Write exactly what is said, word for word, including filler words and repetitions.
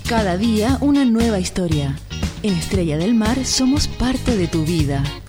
Cada día una nueva historia. En Estrella del Mar somos parte de tu vida.